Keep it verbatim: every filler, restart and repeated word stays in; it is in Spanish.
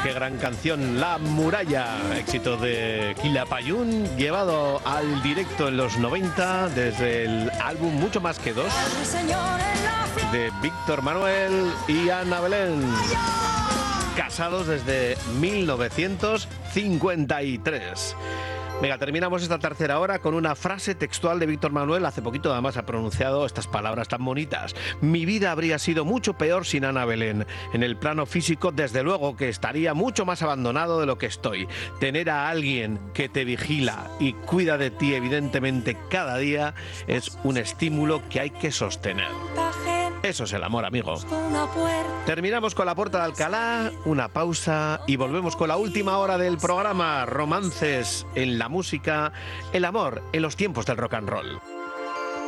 Qué gran canción, La Muralla, éxito de Quilapayún, llevado al directo en los noventa desde el álbum Mucho Más Que Dos de Víctor Manuel y Ana Belén, casados desde mil novecientos cincuenta y tres. Venga, terminamos esta tercera hora con una frase textual de Víctor Manuel. Hace poquito además ha pronunciado estas palabras tan bonitas. Mi vida habría sido mucho peor sin Ana Belén. En el plano físico, desde luego que estaría mucho más abandonado de lo que estoy. Tener a alguien que te vigila y cuida de ti, evidentemente, cada día, es un estímulo que hay que sostener. Eso es el amor, amigo. Terminamos con La Puerta de Alcalá, una pausa y volvemos con la última hora del programa. Romances en la música, el amor en los tiempos del rock and roll.